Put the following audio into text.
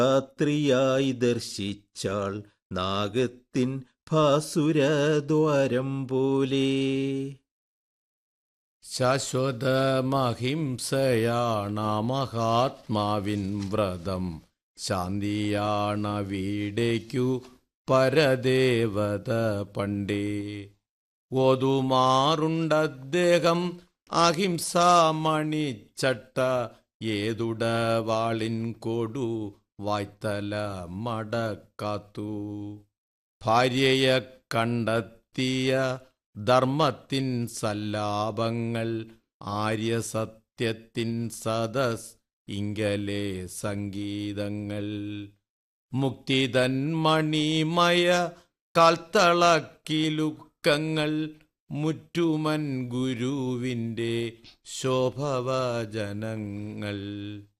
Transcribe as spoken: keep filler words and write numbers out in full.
രാത്രിയായി ദർശിച്ചാൾ നാഗത്തിൻ ഭാസുരദ്വാരം പോലെ. ശാശ്വതമഹിംസയാണ് മഹാത്മാവിൻ വ്രതം, ശാന്തിയാണവിടേക്കു പരദേവത പണ്ടേ. ഓതുമാറുണ്ടദ്ദേഹം അഹിംസാമണിച്ചട്ട, ഏതുടവാളിൻ കൊടു വായ്ത്തല മടക്കാത്തു. ഭാര്യയെ കണ്ടെത്തിയ ധർമ്മത്തിൻ സല്ലാപങ്ങൾ, ആര്യസത്യത്തിൻ സദസ് ഇങ്കലെ സംഗീതങ്ങൾ. മുക്തിതൻ മണിമയ കാൽത്തളക്കിലുക്കങ്ങൾ, മുറ്റുമൻ ഗുരുവിൻ്റെ ശോഭവചനങ്ങൾ.